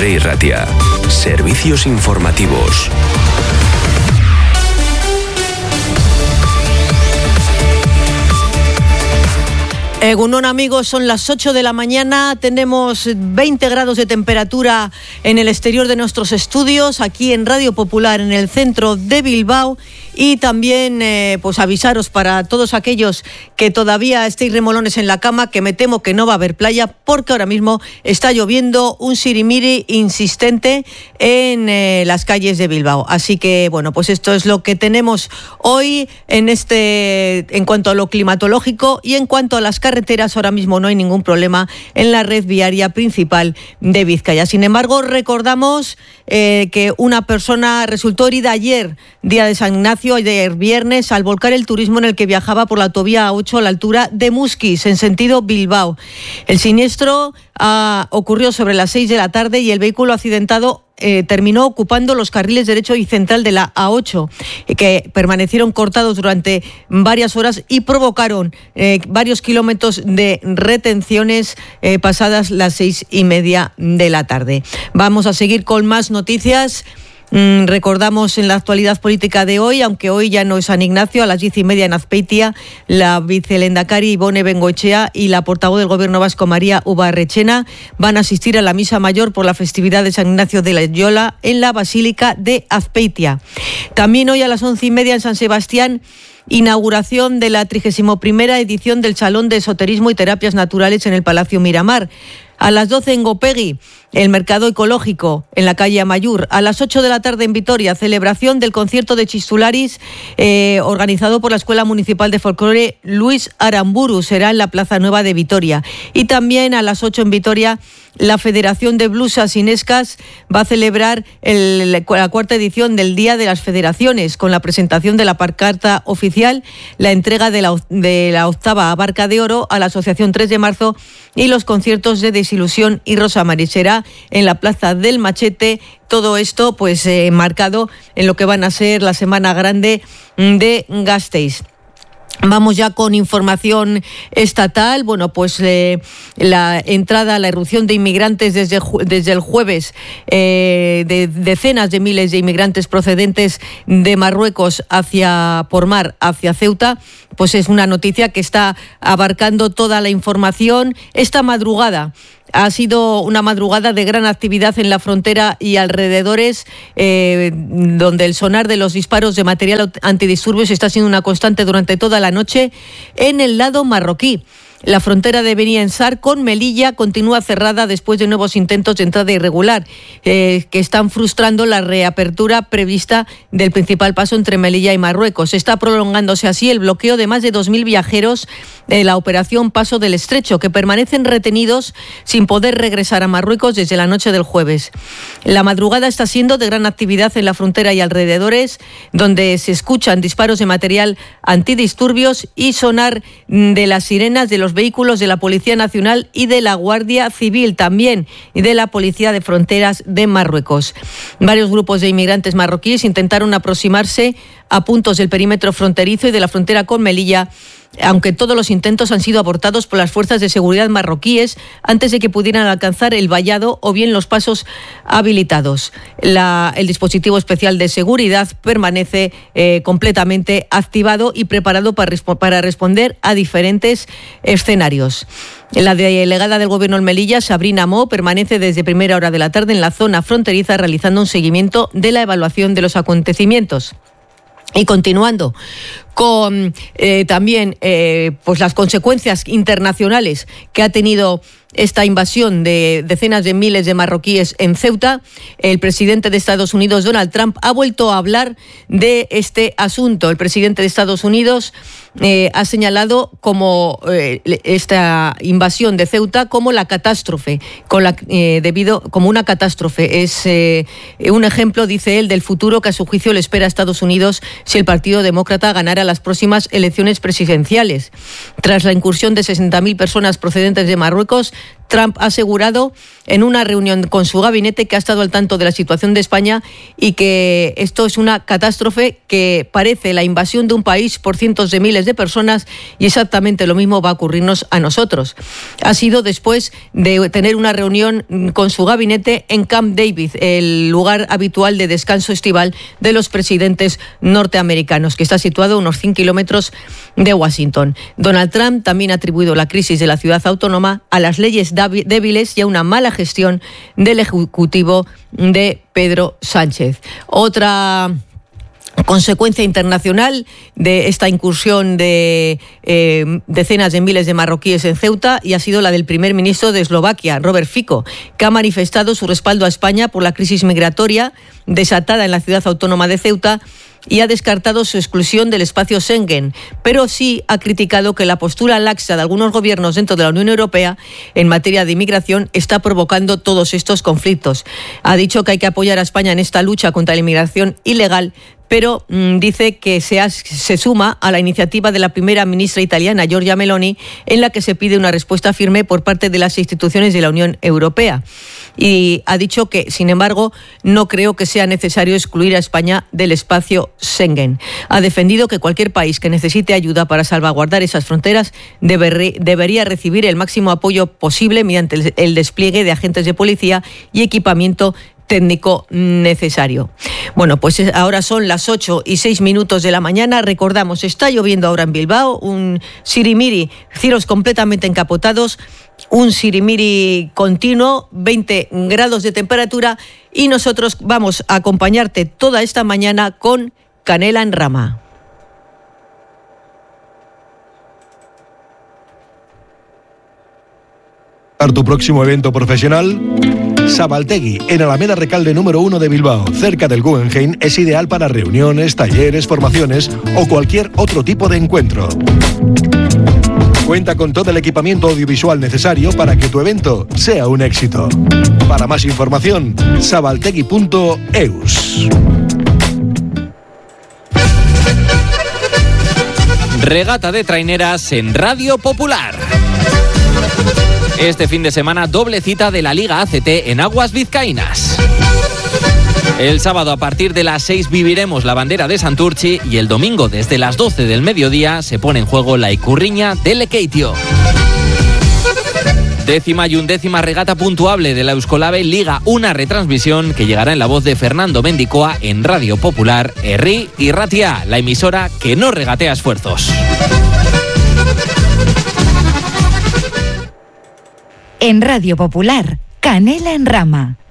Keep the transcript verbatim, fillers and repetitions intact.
Rey Ratia. Servicios informativos. Egunon, amigos, son las ocho de la mañana, tenemos veinte grados de temperatura en el exterior de nuestros estudios, aquí en Radio Popular, en el centro de Bilbao, y también eh, pues avisaros para todos aquellos que todavía estéis remolones en la cama, que me temo que no va a haber playa, porque ahora mismo está lloviendo un sirimiri insistente en eh, las calles de Bilbao. Así que, bueno, pues esto es lo que tenemos hoy en este, en cuanto a lo climatológico. Y en cuanto a las carreteras, ahora mismo no hay ningún problema en la red viaria principal de Vizcaya. Sin embargo, recordamos eh, que una persona resultó herida ayer, día de San Ignacio, ayer viernes, al volcar el turismo en el que viajaba por la autovía A ocho a la altura de Musquis, en sentido Bilbao. El siniestro ah, ocurrió sobre las seis de la tarde y el vehículo accidentado Eh, terminó ocupando los carriles derecho y central de la A ocho, eh, que permanecieron cortados durante varias horas y provocaron eh, varios kilómetros de retenciones eh, pasadas las seis y media de la tarde. Vamos a seguir con más noticias. Mm, recordamos en la actualidad política de hoy, aunque hoy ya no es San Ignacio, a las diez y media en Azpeitia, la vicelendakari Ibone Bengoechea y la portavoz del Gobierno vasco María Ubarrechena van a asistir a la misa mayor por la festividad de San Ignacio de Loyola en la Basílica de Azpeitia. También hoy a las once y media en San Sebastián, inauguración de la trigésima primera edición del Salón de Esoterismo y Terapias Naturales en el Palacio Miramar. A las doce en Gopegui, el mercado ecológico en la calle Amayur. A las ocho de la tarde en Vitoria, celebración del concierto de Chistularis eh, organizado por la Escuela Municipal de Folclore Luis Aramburu. Será en la Plaza Nueva de Vitoria. Y también a las ocho en Vitoria, la Federación de Blusas Inescas va a celebrar el, la cuarta edición del Día de las Federaciones, con la presentación de la pancarta oficial, la entrega de la, de la octava Barca de Oro a la Asociación tres de marzo y los conciertos de Desilusión y Rosa Marisera en la Plaza del Machete. Todo esto pues eh, marcado en lo que van a ser la Semana Grande de Gasteiz. Vamos ya con información estatal. Bueno, pues eh, la entrada, la irrupción de inmigrantes desde, desde el jueves, eh, de decenas de miles de inmigrantes procedentes de Marruecos hacia por mar hacia Ceuta, pues es una noticia que está abarcando toda la información. Esta madrugada ha sido una madrugada de gran actividad en la frontera y alrededores, eh, donde el sonar de los disparos de material antidisturbios está siendo una constante durante toda la noche en el lado marroquí. La frontera de Beni Ensar con Melilla continúa cerrada después de nuevos intentos de entrada irregular eh, que están frustrando la reapertura prevista del principal paso entre Melilla y Marruecos. Está prolongándose así el bloqueo de más de dos mil viajeros de la operación Paso del Estrecho, que permanecen retenidos sin poder regresar a Marruecos desde la noche del jueves. La madrugada está siendo de gran actividad en la frontera y alrededores, donde se escuchan disparos de material antidisturbios y sonar de las sirenas de los vehículos de la Policía Nacional y de la Guardia Civil, también y de la Policía de Fronteras de Marruecos. Varios grupos de inmigrantes marroquíes intentaron aproximarse a puntos del perímetro fronterizo y de la frontera con Melilla, aunque todos los intentos han sido abortados por las fuerzas de seguridad marroquíes antes de que pudieran alcanzar el vallado o bien los pasos habilitados. La, el dispositivo especial de seguridad permanece eh, completamente activado y preparado para, para responder a diferentes escenarios. La delegada del Gobierno en Melilla, Sabrina Mo, permanece desde primera hora de la tarde en la zona fronteriza realizando un seguimiento de la evaluación de los acontecimientos. Y continuando con eh, también eh, pues las consecuencias internacionales que ha tenido esta invasión de decenas de miles de marroquíes en Ceuta, el presidente de Estados Unidos, Donald Trump, ha vuelto a hablar de este asunto. El presidente de Estados Unidos eh, ha señalado como eh, esta invasión de Ceuta como la catástrofe, con la, eh, debido como una catástrofe. Es eh, un ejemplo, dice él, del futuro que a su juicio le espera a Estados Unidos si el Partido Demócrata ganara las próximas elecciones presidenciales. Tras la incursión de sesenta mil personas procedentes de Marruecos, Trump ha asegurado en una reunión con su gabinete que ha estado al tanto de la situación de España y que esto es una catástrofe que parece la invasión de un país por cientos de miles de personas, y exactamente lo mismo va a ocurrirnos a nosotros. Ha sido después de tener una reunión con su gabinete en Camp David, el lugar habitual de descanso estival de los presidentes norteamericanos, que está situado a unos cien kilómetros de Washington. Donald Trump también ha atribuido la crisis de la ciudad autónoma a las leyes débiles y a una mala gestión del Ejecutivo de Pedro Sánchez. Otra consecuencia internacional de esta incursión de eh, decenas de miles de marroquíes en Ceuta y ha sido la del primer ministro de Eslovaquia, Robert Fico, que ha manifestado su respaldo a España por la crisis migratoria desatada en la ciudad autónoma de Ceuta y ha descartado su exclusión del espacio Schengen, pero sí ha criticado que la postura laxa de algunos gobiernos dentro de la Unión Europea en materia de inmigración está provocando todos estos conflictos. Ha dicho que hay que apoyar a España en esta lucha contra la inmigración ilegal, pero mmm, dice que se, ha, se suma a la iniciativa de la primera ministra italiana, Giorgia Meloni, en la que se pide una respuesta firme por parte de las instituciones de la Unión Europea. Y ha dicho que, sin embargo, no creo que sea necesario excluir a España del espacio Schengen. Ha defendido que cualquier país que necesite ayuda para salvaguardar esas fronteras deber, debería recibir el máximo apoyo posible mediante el, el despliegue de agentes de policía y equipamiento técnico necesario. Bueno, pues ahora son las ocho y seis minutos de la mañana. Recordamos, está lloviendo ahora en Bilbao, un sirimiri, cielos completamente encapotados, un sirimiri continuo, veinte grados de temperatura, y nosotros vamos a acompañarte toda esta mañana con Canela en Rama. Tu próximo evento profesional, Sabaltegui, en Alameda Recalde número uno de Bilbao, cerca del Guggenheim, es ideal para reuniones, talleres, formaciones o cualquier otro tipo de encuentro. Cuenta con todo el equipamiento audiovisual necesario para que tu evento sea un éxito. Para más información, sabaltegui punto eus. Regata de traineras en Radio Popular. Este fin de semana, doble cita de la Liga A C T en aguas vizcaínas. El sábado a partir de las seis viviremos la bandera de Santurchi y el domingo desde las doce del mediodía se pone en juego la Icurriña de Lekeitio. Décima y undécima regata puntuable de la Euskolave Liga, una retransmisión que llegará en la voz de Fernando Mendicoa en Radio Popular, Herri y Ratia, la emisora que no regatea esfuerzos. En Radio Popular, Canela en Rama,